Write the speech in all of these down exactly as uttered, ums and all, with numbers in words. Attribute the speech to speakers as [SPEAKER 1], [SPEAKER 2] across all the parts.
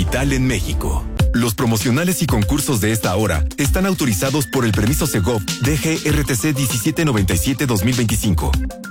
[SPEAKER 1] digital en México. Los promocionales y concursos de esta hora están autorizados por el permiso Segov D G R T C diecisiete noventa y siete dos mil veinticinco.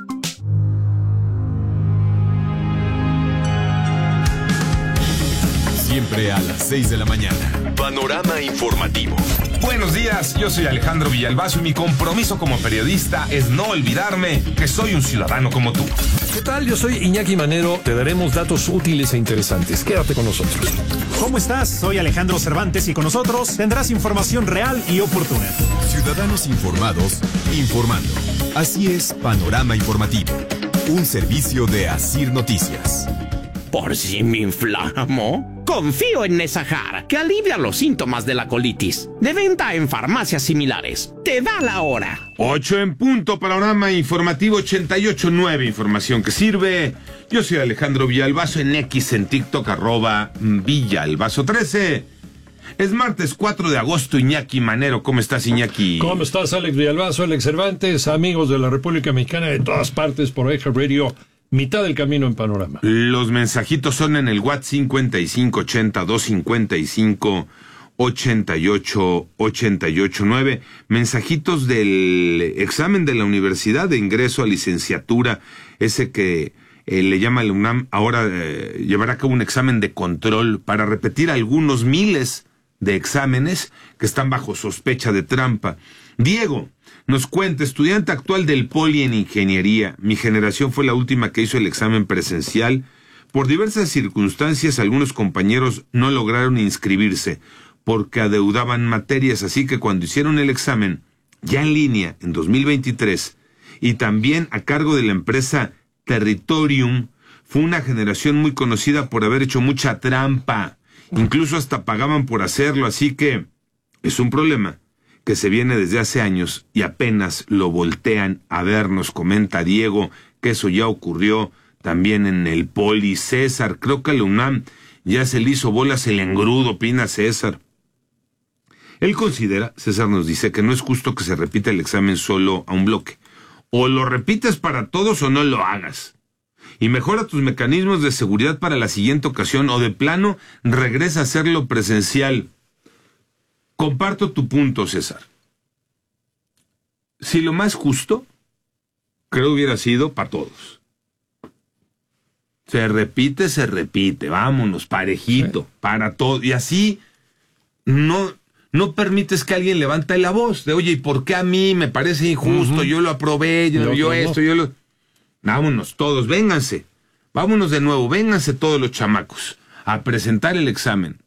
[SPEAKER 1] Siempre a las seis de la mañana. Panorama informativo.
[SPEAKER 2] Buenos días, yo soy Alejandro Villalbazo y mi compromiso como periodista es no olvidarme que soy un ciudadano como tú.
[SPEAKER 3] ¿Qué tal? Yo soy Iñaki Manero. Te daremos datos útiles e interesantes. Quédate con nosotros.
[SPEAKER 4] ¿Cómo estás? Soy Alejandro Cervantes y con nosotros tendrás información real y oportuna.
[SPEAKER 1] Ciudadanos informados, informando. Así es Panorama Informativo, un servicio de Asir Noticias.
[SPEAKER 5] Por si me inflamo, confío en Nesajar, que alivia los síntomas de la colitis. De venta en farmacias similares. Te da la hora.
[SPEAKER 2] Ocho en punto, Panorama Informativo ochenta y ocho punto nueve, información que sirve. Yo soy Alejandro Villalbazo, en X, en TikTok, arroba Villalbazo trece. Es martes cuatro de agosto, Iñaki Manero. ¿Cómo estás, Iñaki?
[SPEAKER 3] ¿Cómo estás, Alex Villalbazo, Alex Cervantes, amigos de la República Mexicana de todas partes por iHeartRadio? Mitad del camino en Panorama.
[SPEAKER 2] Los mensajitos son en el WhatsApp cincuenta y cinco ochenta, doscientos cincuenta y cinco, ochenta y ocho, ochenta y ocho nueve. Mensajitos del examen de la universidad de ingreso a licenciatura, ese que eh, le llama la UNAM, ahora eh, llevará a cabo un examen de control para repetir algunos miles de exámenes que están bajo sospecha de trampa. Diego nos cuenta, estudiante actual del Poli en Ingeniería. Mi generación fue la última que hizo el examen presencial. Por diversas circunstancias, algunos compañeros no lograron inscribirse porque adeudaban materias, así que cuando hicieron el examen, ya en línea, en dos mil veintitrés, y también a cargo de la empresa Territorium, fue una generación muy conocida por haber hecho mucha trampa. Incluso hasta pagaban por hacerlo, así que es un problema que se viene desde hace años y apenas lo voltean a ver, nos comenta Diego, que eso ya ocurrió también en el Poli. César, creo que a la UNAM ya se le hizo bolas el engrudo, opina César. Él considera, César nos dice, que no es justo que se repita el examen solo a un bloque. O lo repites para todos o no lo hagas. Y mejora tus mecanismos de seguridad para la siguiente ocasión, o de plano regresa a hacerlo presencial. Comparto tu punto, César. Si lo más justo, creo hubiera sido para todos. Se repite, se repite, vámonos, parejito, sí, para todos. Y así no, no permites que alguien levante la voz de, oye, ¿y por qué a mí me parece injusto? Uh-huh. Yo lo aprobé, yo, yo esto, no. yo lo... Vámonos todos, vénganse. Vámonos de nuevo, vénganse todos los chamacos a presentar el examen.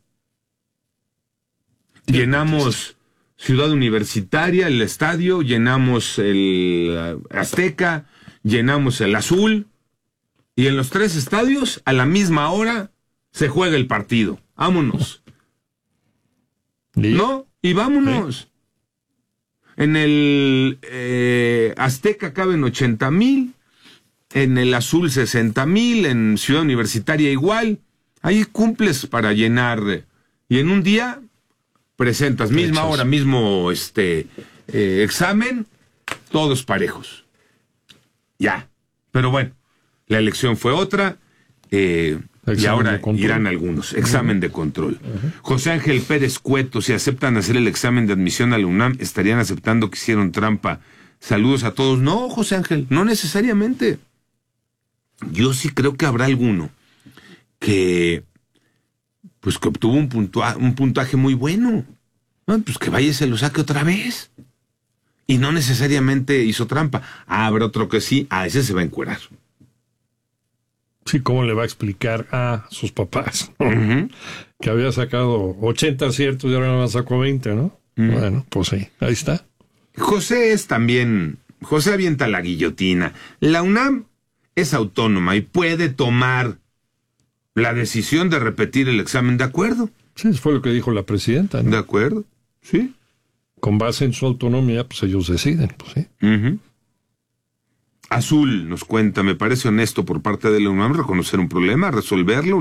[SPEAKER 2] Llenamos Ciudad Universitaria, el estadio, llenamos el Azteca, llenamos el Azul, y en los tres estadios, a la misma hora, se juega el partido. Vámonos. ¿Sí? ¿No? Y vámonos. ¿Sí? En el eh, Azteca caben ochenta mil, en el Azul sesenta mil, en Ciudad Universitaria igual. Ahí cumples para llenar, y en un día presentas, misma hora, mismo este eh, examen, todos parejos. Ya. Pero bueno, la elección fue otra, eh, y ahora irán algunos. Examen uh-huh. de control. Uh-huh. José Ángel Pérez Cueto, si aceptan hacer el examen de admisión a la UNAM, estarían aceptando que hicieron trampa. Saludos a todos. No, José Ángel, no necesariamente. Yo sí creo que habrá alguno que pues que obtuvo un, puntua, un puntaje muy bueno. No, pues que vaya y se lo saque otra vez. Y no necesariamente hizo trampa. Ah, habrá otro que sí, a ese se va a encuerar.
[SPEAKER 3] Sí, ¿cómo le va a explicar a sus papás
[SPEAKER 2] uh-huh.
[SPEAKER 3] que había sacado ochenta aciertos y ahora nada más sacó veinte, ¿no? Uh-huh. Bueno, pues sí, ahí está.
[SPEAKER 2] José es también, José avienta la guillotina. La UNAM es autónoma y puede tomar la decisión de repetir el examen, ¿de acuerdo?
[SPEAKER 3] Sí, eso fue lo que dijo la presidenta, ¿no?
[SPEAKER 2] De acuerdo, sí.
[SPEAKER 3] Con base en su autonomía, pues ellos deciden, pues sí.
[SPEAKER 2] Uh-huh. Azul nos cuenta, me parece honesto por parte de la UNAM reconocer un problema, resolverlo.